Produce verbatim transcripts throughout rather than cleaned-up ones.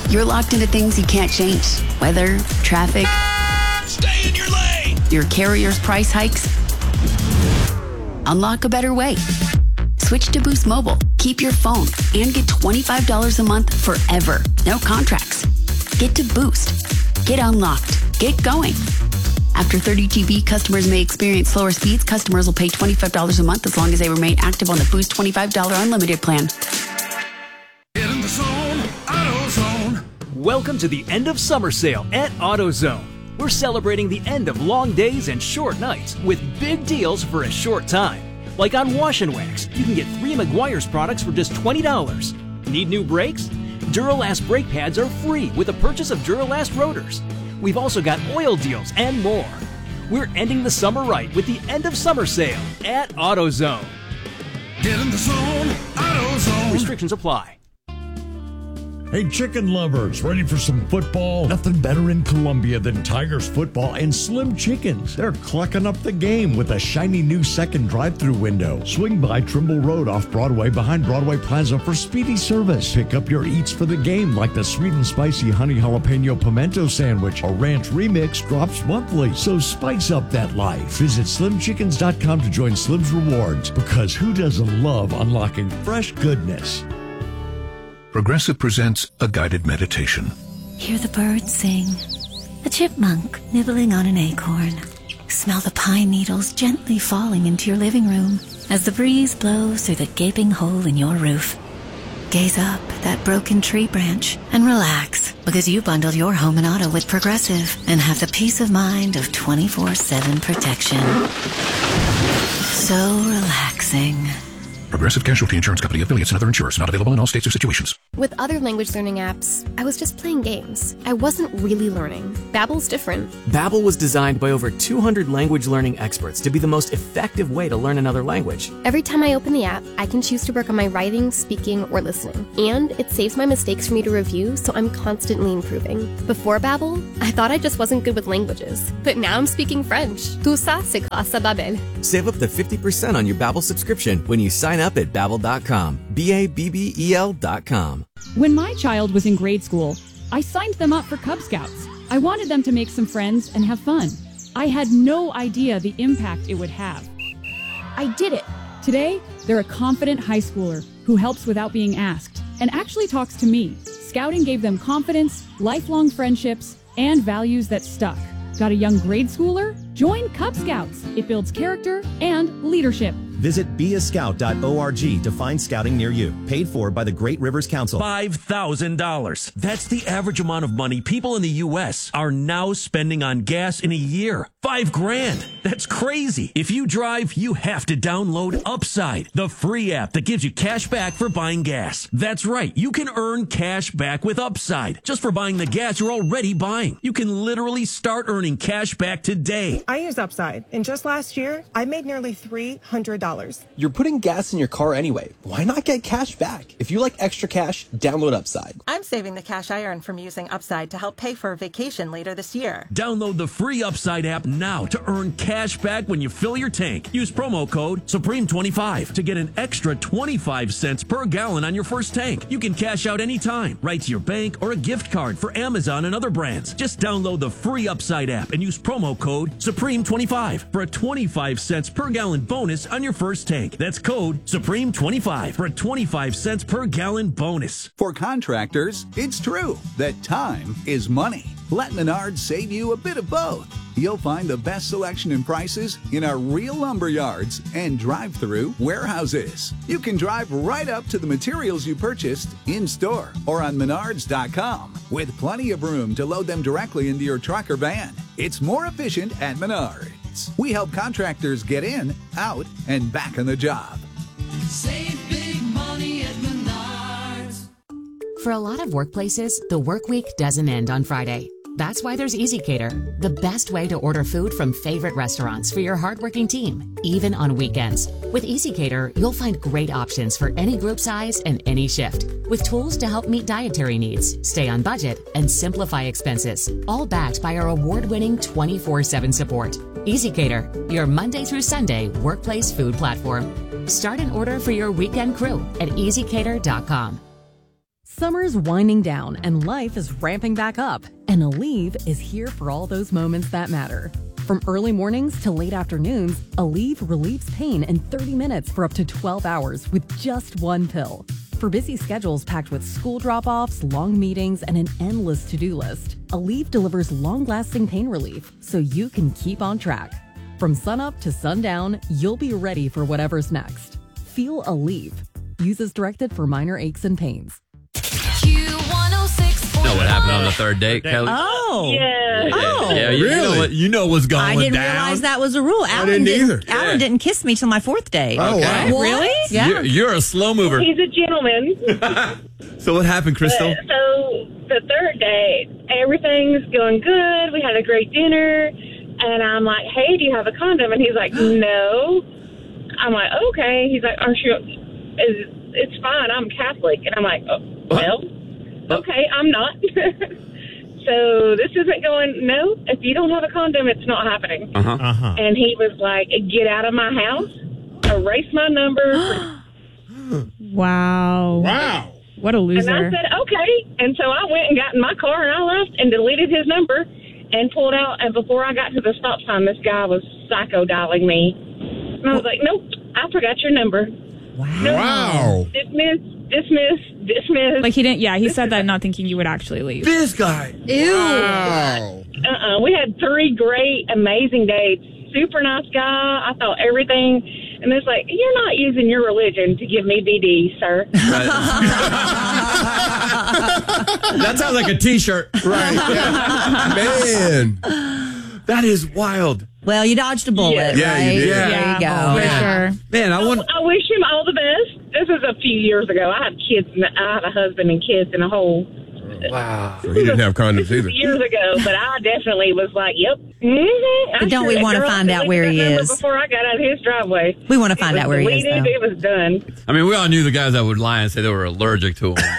You're locked into things you can't change. Weather, traffic. Stay in your lane! Your carrier's price hikes. Unlock a better way. Switch to Boost Mobile. Keep your phone and get twenty-five dollars a month forever. No contracts. Get to Boost. Get unlocked. Get going. After thirty G B, customers may experience slower speeds. Customers will pay twenty-five dollars a month as long as they remain active on the Boost twenty-five dollars unlimited plan. Get in the zone, AutoZone. Welcome to the end of summer sale at AutoZone. We're celebrating the end of long days and short nights with big deals for a short time. Like on Wash and Wax, you can get three Meguiar's products for just twenty dollars. Need new brakes? Duralast brake pads are free with the purchase of Duralast rotors. We've also got oil deals and more. We're ending the summer right with the end of summer sale at AutoZone. Get in the zone, AutoZone. Restrictions apply. Hey, chicken lovers, ready for some football? Nothing better in Columbia than Tigers football and Slim Chickens. They're clucking up the game with a shiny new second drive-thru window. Swing by Trimble Road off Broadway behind Broadway Plaza for speedy service. Pick up your eats for the game like the sweet and spicy honey jalapeno pimento sandwich or ranch remix drops monthly. So spice up that life. Visit slim chickens dot com to join Slim's Rewards, because who doesn't love unlocking fresh goodness? Progressive presents a guided meditation. Hear the birds sing, a chipmunk nibbling on an acorn. Smell the pine needles gently falling into your living room as the breeze blows through the gaping hole in your roof. Gaze up at that broken tree branch and relax, because you bundled your home and auto with Progressive and have the peace of mind of twenty-four seven protection. So relaxing. Progressive Casualty Insurance Company, affiliates, and other insurers. Not available in all states or situations. With other language learning apps, I was just playing games. I wasn't really learning. Babbel's different. Babbel was designed by over two hundred language learning experts to be the most effective way to learn another language. Every time I open the app, I can choose to work on my writing, speaking, or listening. And it saves my mistakes for me to review, so I'm constantly improving. Before Babbel, I thought I just wasn't good with languages. But now I'm speaking French. Tout ça, c'est grâce à Babbel. Save up to fifty percent on your Babbel subscription when you sign up at babbel dot com. B A B B E L dot com. When my child was in grade school, I signed them up for Cub Scouts. I wanted them to make some friends and have fun. I had no idea the impact it would have. I did it. Today, they're a confident high schooler who helps without being asked and actually talks to me. Scouting gave them confidence, lifelong friendships, and values that stuck. Got a young grade schooler? Join Cub Scouts. It builds character and leadership. Visit be a scout dot org to find scouting near you. Paid for by the Great Rivers Council. five thousand dollars. That's the average amount of money people in the U S are now spending on gas in a year. Five grand. That's crazy. If you drive, you have to download Upside, the free app that gives you cash back for buying gas. That's right. You can earn cash back with Upside just for buying the gas you're already buying. You can literally start earning cash back today. I use Upside, and just last year, I made nearly three hundred dollars. You're putting gas in your car anyway. Why not get cash back? If you like extra cash, download Upside. I'm saving the cash I earn from using Upside to help pay for a vacation later this year. Download the free Upside app now to earn cash back when you fill your tank. Use promo code Supreme twenty-five to get an extra twenty-five cents per gallon on your first tank. You can cash out anytime, right to your bank or a gift card for Amazon and other brands. Just download the free Upside app and use promo code Supreme twenty-five for a twenty-five cents per gallon bonus on your first tank. That's code Supreme twenty-five for a twenty-five cents per gallon bonus. For contractors, it's true that time is money. Let Menards save you a bit of both. You'll find the best selection and prices in our real lumber yards and drive-through warehouses. You can drive right up to the materials you purchased in-store or on menards dot com with plenty of room to load them directly into your truck or van. It's more efficient at Menards. We help contractors get in, out, and back on the job. Save big money at Menards. For a lot of workplaces, the work week doesn't end on Friday. That's why there's EasyCater, the best way to order food from favorite restaurants for your hardworking team, even on weekends. With EasyCater, you'll find great options for any group size and any shift, with tools to help meet dietary needs, stay on budget, and simplify expenses, all backed by our award-winning twenty-four seven support. EasyCater, your Monday through Sunday workplace food platform. Start an order for your weekend crew at easy cater dot com. Summer's winding down and life is ramping back up, and Aleve is here for all those moments that matter. From early mornings to late afternoons, Aleve relieves pain in thirty minutes for up to twelve hours with just one pill. For busy schedules packed with school drop-offs, long meetings, and an endless to-do list, Aleve delivers long-lasting pain relief so you can keep on track. From sunup to sundown, you'll be ready for whatever's next. Feel Aleve. Use as directed for minor aches and pains. You know what happened on the third date, Kelly? Oh. Yeah, Oh. yeah, you, you know what, you know what's going I down. didn't realize that was a rule. Alan didn't either. Alan Yeah. didn't kiss me till my fourth date. Oh, wow. What? Really? Yeah. You're, you're a slow mover. He's a gentleman. So what happened, Crystal? So the third day, everything's going good. We had a great dinner, and I'm like, "Hey, do you have a condom?" And he's like, "No." I'm like, "Okay." He's like, "Aren't you?" Is it's fine. I'm Catholic, and I'm like, oh, "Well, okay, I'm not." So this isn't going. No, if you don't have a condom, it's not happening. Uh huh. Uh-huh. And he was like, "Get out of my house. Erase my number." Wow. Wow. What a loser. And I said, okay. And so I went and got in my car and I left and deleted his number and pulled out. And before I got to the stop sign, this guy was psycho dialing me. And I was like, nope, I forgot your number. Wow. Nope. Wow. Dismiss, dismiss, dismiss. Like he didn't, yeah, he said that not thinking you would actually leave. This guy. Ew. Uh-uh. We had three great, amazing dates. Super nice guy. I thought everything. And it's like, you're not using your religion to give me B D, sir. That sounds like a T-shirt. Right. Yeah. Man. That is wild. Well, you dodged a bullet, Yeah. Yeah, right? you did. There Yeah. you go. Oh, man. Yeah. Man, I want. I wish him all the best. This was a few years ago. I had kids. And I had a husband and kids and a whole. Wow. So he didn't have condoms either. Years ago, but I definitely was like, "Yep." Mm-hmm. But don't we wanna find out where he is? Before I got out of his driveway, We want to It find was out where he is, deleted, though. It was done. I mean, we all knew the guys that would lie and say they were allergic to him.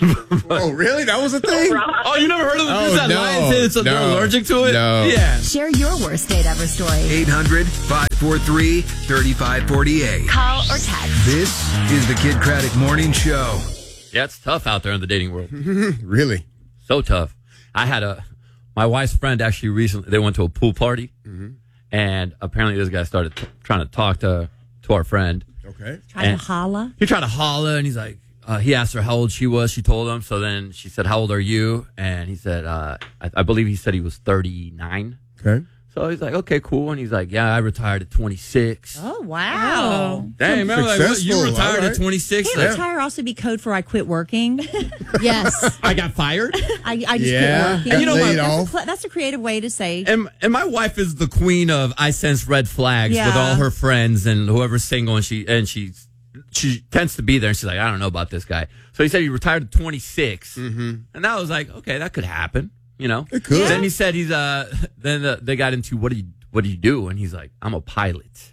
Oh, really? That was a thing? Oh, you never heard of them? Oh, that no. lie and say it's, No. they're allergic to it? No. Yeah. Share your worst date ever story. eight hundred, five four three, three five four eight. Call or text. This is the Kid Craddock Morning Show. Yeah, it's tough out there in the dating world. Really? So tough. I had a, my wife's friend actually recently, they went to a pool party. Mm-hmm. And apparently this guy started t- trying to talk to, to our friend. Okay. Trying And to holla. He tried to holler and he's like, uh, he asked her how old she was. She told him. So then she said, how old are you? And he said, uh, I, I believe he said he was thirty-nine. Okay. So he's like, okay, cool. And he's like, yeah, I retired at twenty-six. Oh, wow. Dang, man, like, what, you Successful, retired all right. at twenty-six? Can't retire also be code for I quit working? Yes. I got fired. I, I just Yeah. quit working. And you know laid what? off. That's a, cl- that's a creative way to say. And, and my wife is the queen of I sense red flags Yeah. with all her friends and whoever's single, and she and she she tends to be there. And she's like, I don't know about this guy. So he said he retired at twenty-six, Mm-hmm. and I was like, okay, that could happen, you know. It could. Then he said he's uh. Then uh, they got into what do you what do you do? And he's like, I'm a pilot.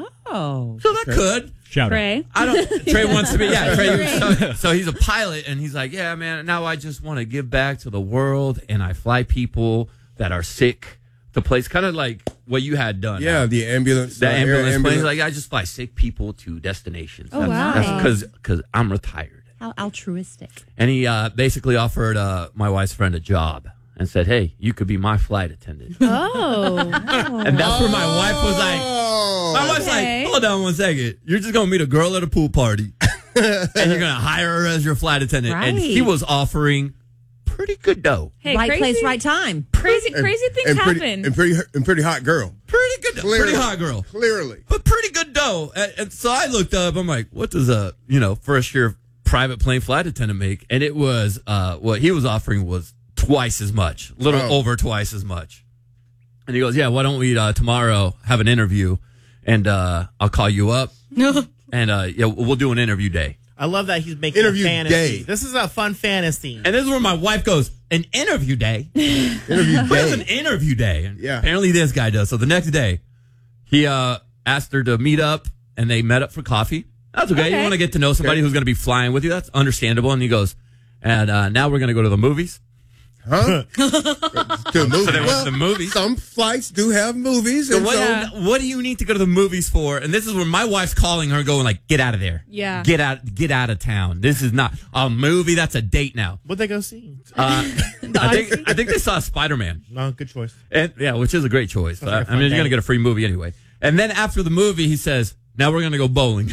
Oh. So that could. Shout Trey. I don't. Trey wants to be. Yeah, Trey. So, so he's a pilot, and he's like, yeah, man. Now I just want to give back to the world, and I fly people that are sick to place, kind of like what you had done. Yeah, uh, the ambulance. the uh, air ambulance, ambulance. planes. Like I just fly sick people to destinations. Oh, wow. Because because I'm retired. How altruistic. And he uh, basically offered uh, my wife's friend a job and said, hey, you could be my flight attendant. Oh. And that's where my wife was like, my wife's Okay. like, hold on one second. You're just going to meet a girl at a pool party and you're going to hire her as your flight attendant. And Right. he was offering pretty good dough. Hey, right crazy, place, right time. Crazy, And- crazy things and pretty, happen. And pretty, and pretty hot girl. Pretty good, Clearly. pretty hot girl. Clearly. But pretty good dough. And, and so I looked up, I'm like, what does a, you know, first year private plane flight attendant make? And it was, uh, what he was offering was twice as much, a little Oh. over twice as much. And he goes, yeah, why don't we, uh, tomorrow have an interview and, uh, I'll call you up and, uh, yeah, we'll do an interview day. I love that he's making Interview a fantasy. day. This is a fun fantasy. And this is where my wife goes, an interview day? Interview What's an day. interview day? And Yeah. apparently this guy does. So the next day, he uh, asked her to meet up, and they met up for coffee. That's okay. Okay. You want to get to know somebody Okay. who's going to be flying with you. That's understandable. And he goes, and uh, now we're going to go to the movies. Huh? to a movie. So they went Well, to the movies. Some flights do have movies. So and what, so, what do you need to go to the movies for? And this is where my wife's calling her, going like, "Get out of there! Yeah. get out, get out of town. This is not a movie. That's a date now." What'd they go see? Uh, I think I think they saw Spider Man. No, good choice. And yeah, which is a great choice. Sounds like a Uh, I fun mean, you're gonna day. get a free movie anyway. And then after the movie, he says, "Now we're gonna go bowling."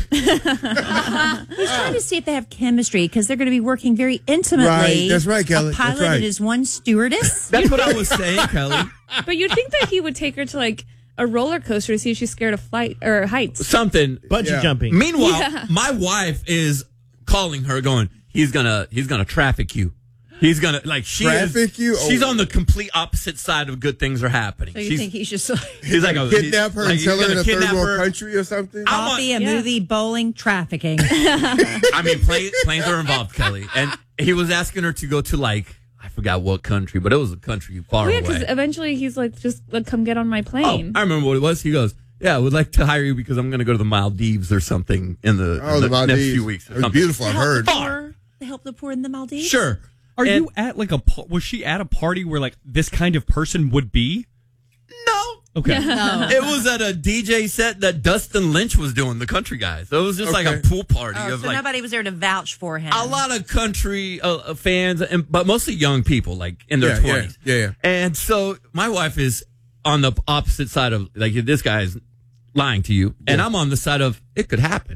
He's trying to see if they have chemistry because they're going to be working very intimately. Right, that's right, Kelly. A That's pilot right. and his one stewardess. That's what I was saying, Kelly. But you'd think that he would take her to like a roller coaster to see if she's scared of flight or heights. Something Bungee Yeah. jumping. Meanwhile, Yeah. my wife is calling her, going, "He's gonna, he's gonna traffic you. He's gonna like she Traffic is, you? She's Oh. on the complete opposite side of good things are happening. So you she's, think he's just he's like a kidnap her like, and he's sell her gonna in a third kidnap world her. country or something? I'm on- Coffee, a Yeah. movie, bowling, trafficking. I mean, plane, planes are involved, Kelly. And he was asking her to go to like I forgot what country, but it was a country far Well, yeah, because away. eventually he's like, just like, come get on my Oh, plane. I remember what it was. He goes, "Yeah, I would like to hire you because I'm going to go to the Maldives or something in the, Oh, in the the Maldives. next few weeks." Or It's something. beautiful, I've heard. Far. They help the poor in the Maldives. Sure. Are And- you at like a pa- was she at a party where like this kind of person would be? No. Okay. No. It was at a D J set that Dustin Lynch was doing, the country guy. So it was just like a Okay. pool party Oh, of so like nobody was there to vouch for him. a lot of country uh, uh, fans, and but mostly young people, like in their Yeah, yeah, twenties. yeah, yeah. And so my wife is on the opposite side of like this guy is lying to you, and I'm on the side of it could happen.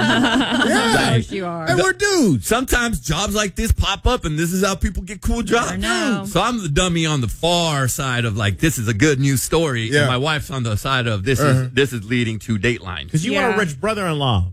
Yeah. Of course you are. And we're dudes. Sometimes jobs like this pop up, and this is how people get cool jobs. I know. So I'm the dummy on the far side of like this is a good news story, Yeah. and my wife's on the side of this Uh-huh. is this is leading to Dateline. Because you Yeah. want a rich brother-in-law.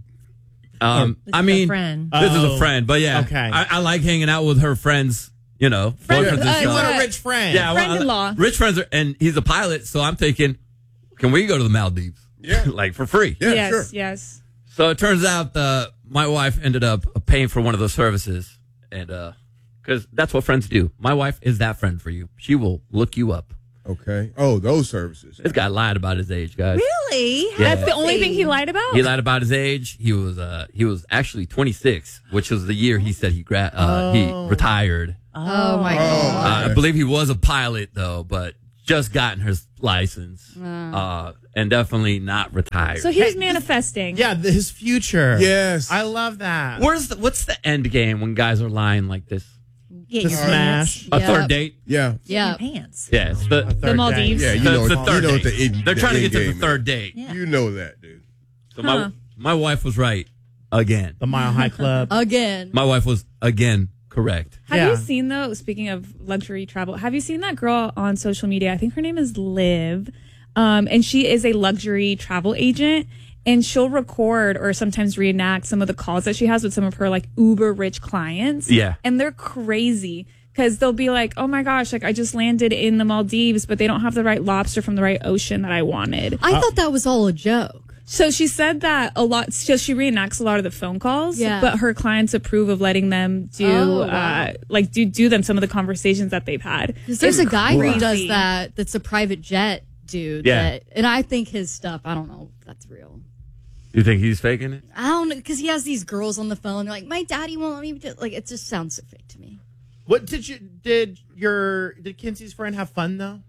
Um, This I is a mean, friend. this is a Oh. friend, but yeah, Okay. I, I like hanging out with her friends. You know, Friend- boyfriends and uh, stuff. You want Uh, a rich friend. Yeah, well, friend-in-law. rich friends, are, and he's a pilot, so I'm thinking, can we go to the Maldives? Yeah. like for free. Yeah, yes, sure. yes. So it turns out uh, my wife ended up paying for one of those services, and because that's what friends do. My wife is that friend for you. She will look you up. Okay. Oh, those services. This guy lied about his age, guys. Really? Yeah. That's the only thing he lied about? He lied about his age. He was uh, he was actually twenty-six, which was the year he said he gra- uh, he retired. Oh, my Oh, God. Uh, I believe he was a pilot though, but just gotten his license, uh, and definitely not retired. So he was manifesting. Yeah, the, his future. Yes. I love that. Where's the what's the end game when guys are lying like this? Get The your smash. pants. A Yep. third date? Yeah. Yeah. Pants. Yeah, it's the, The Maldives. Yeah, you the, know, the you third know what date. the in- They're the trying to end get to the game third is. date. Yeah. You know that, dude. So Huh. my my wife was right again. The Mile High Club. Again. My wife was again correct. Have Yeah. you seen though? Speaking of luxury travel, have you seen that girl on social media? I think her name is Liv, um, and she is a luxury travel agent. And she'll record or sometimes reenact some of the calls that she has with some of her like uber rich clients. Yeah. And they're crazy because they'll be like, oh my gosh, like I just landed in the Maldives, but they don't have the right lobster from the right ocean that I wanted. I thought that was all a joke. So she said that a lot. So she reenacts a lot of the phone calls, Yeah. but her clients approve of letting them do, Oh, wow. uh, like do do them some of the conversations that they've had. Because there's a guy who Crazy. does that. That's a private jet dude. Yeah. That, and I think his stuff. I don't know if that's real. You think he's faking it? I don't know because he has these girls on the phone. They're like, my daddy won't let me do. Like it just sounds so fake to me. What did you did your did Kinsey's friend have fun though?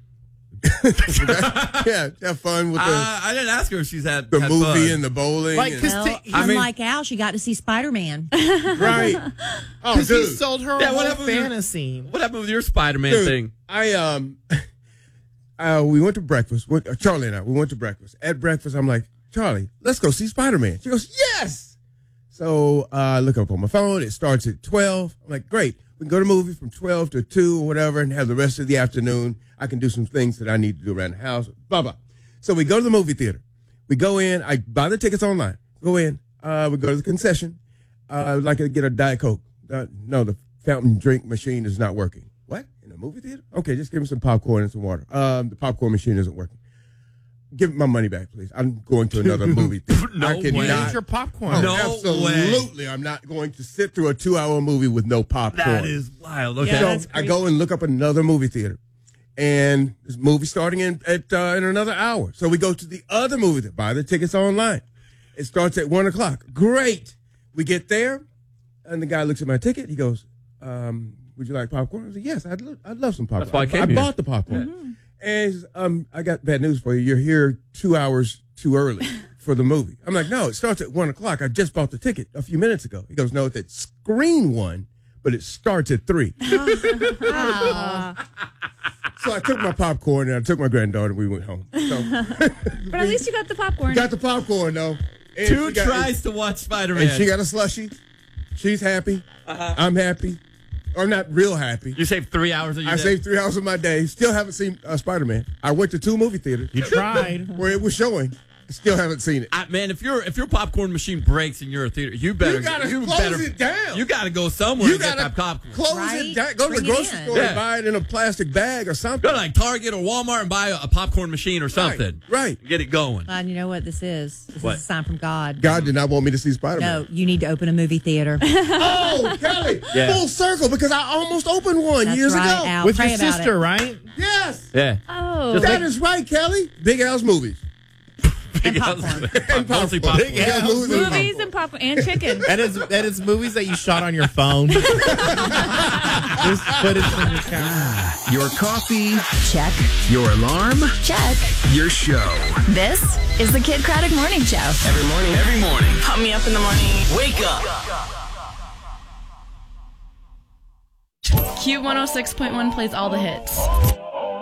Yeah, have fun with the, Uh, I didn't ask her if she's had the had movie fun. and the bowling. Like, and- 'cause Well, to- I mean- unlike Al, she got to see Spider Man. right. Oh, Because he dude. sold her Yeah, a what whole happened with your- fantasy. What happened with your Spider-Man Dude, thing? I um, uh, we went to breakfast. Went, uh, Charlie and I, we went to breakfast. At breakfast, I'm like, Charlie, let's go see Spider-Man. She goes, yes. So uh, I look up on my phone. It starts at twelve. I'm like, great. We can go to the movie from twelve to two or whatever and have the rest of the afternoon. I can do some things that I need to do around the house. Blah, blah. So we go to the movie theater. We go in. I buy the tickets online. Go in. Uh, we go to the concession. Uh, I would like to get a Diet Coke. Uh, no, the fountain drink machine is not working. What? In a movie theater? Okay, just give me some popcorn and some water. Um, the popcorn machine isn't working. Give me my money back, please. I'm going to another movie theater. No I way. cannot- Where's your popcorn? Oh, No absolutely. I'm not going to sit through a two-hour movie with no popcorn. That is wild. Okay. Yeah, so that's I go and look up another movie theater, and this movie starting in at uh, in another hour. So we go to the other movie theater, buy the tickets online. It starts at one o'clock. Great. We get there, and the guy looks at my ticket. He goes, um, would you like popcorn? I said, yes, I'd, lo- I'd love some popcorn. That's why I came I here. bought the popcorn. And um, I got bad news for you. You're here two hours too early for the movie. I'm like, no, it starts at one o'clock. I just bought the ticket a few minutes ago. He goes, no, it's at screen one, but it starts at three. So I took my popcorn and I took my granddaughter and we went home. So, But at least you got the popcorn. got the popcorn though. And Two she got- tries to watch Spider-Man. And she got a slushie. She's happy. Uh-huh. I'm happy. Or not real happy. You saved three hours of your I day. saved three hours of my day. Still haven't seen uh, Spider-Man. I went to two movie theaters. You tried. Where it was showing. Still haven't seen it. I, man, if your if your popcorn machine breaks in your theater, you better You gotta close better, it down. You got to go somewhere You and get gotta that popcorn. Close Right? it down. Go to the Bring it grocery in. store Yeah. and buy it in a plastic bag or something. Go to like Target or Walmart and buy a, a popcorn machine or something. Right. Get it going. God, you know what this is? This What? is a sign from God. God did not want me to see Spider-Man. No, you need to open a movie theater. Oh, Kelly. Yeah. Full circle because I almost opened one That's years right, ago. Al. With Pray your about sister, it. right? Yes. Yeah. Oh. That is right, Kelly. Big Al's movies. And popcorn. Mostly popcorn. Big Al's movies. and Movies and popcorn and chicken. That is that is movies that you shot on your phone. Just footage from your camera. Your coffee, Check. your alarm, Check. your show. This is the Kid Craddock Morning Show. Every morning. Every morning. Pump me up in the morning. Wake up. Q one oh six point one plays all the hits.